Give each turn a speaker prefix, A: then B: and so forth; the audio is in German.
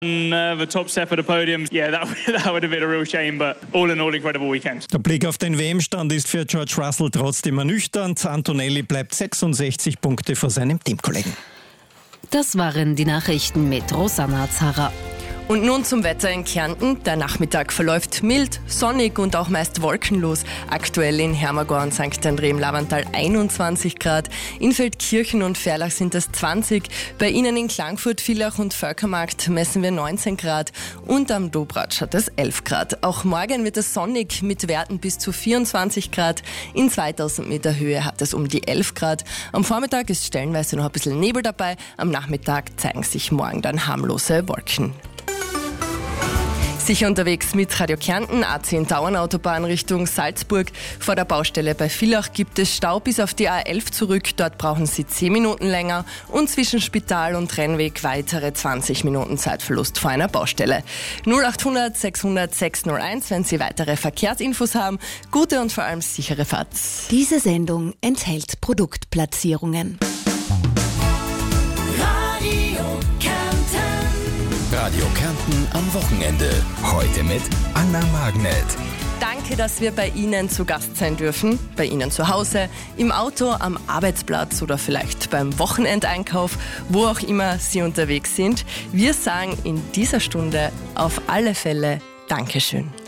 A: The top step of the podium, yeah, that would have been a real shame, but all in all, incredible weekend.
B: Der Blick auf den WM-Stand ist für George Russell trotzdem ernüchternd. Antonelli bleibt 66 Punkte vor seinem Teamkollegen.
C: Das waren die Nachrichten mit Rosanna Zara.
D: Und nun zum Wetter in Kärnten. Der Nachmittag verläuft mild, sonnig und auch meist wolkenlos. Aktuell in Hermagor und St. André im Lavantal 21 Grad. In Feldkirchen und Ferlach sind es 20. Bei Ihnen in Klagenfurt, Villach und Völkermarkt messen wir 19 Grad. Und am Dobratsch hat es 11 Grad. Auch morgen wird es sonnig mit Werten bis zu 24 Grad. In 2000 Meter Höhe hat es um die 11 Grad. Am Vormittag ist stellenweise noch ein bisschen Nebel dabei. Am Nachmittag zeigen sich morgen dann harmlose Wolken. Sicher unterwegs mit Radio Kärnten, A10 Tauernautobahn Richtung Salzburg. Vor der Baustelle bei Villach gibt es Stau bis auf die A11 zurück. Dort brauchen Sie 10 Minuten länger und zwischen Spital und Rennweg weitere 20 Minuten Zeitverlust vor einer Baustelle. 0800 600 601, wenn Sie weitere Verkehrsinfos haben. Gute und vor allem sichere Fahrt.
C: Diese Sendung enthält Produktplatzierungen.
E: Radio Kärnten am Wochenende. Heute mit Anna Magnet.
D: Danke, dass wir bei Ihnen zu Gast sein dürfen. Bei Ihnen zu Hause, im Auto, am Arbeitsplatz oder vielleicht beim Wochenendeinkauf, wo auch immer Sie unterwegs sind. Wir sagen in dieser Stunde auf alle Fälle Dankeschön.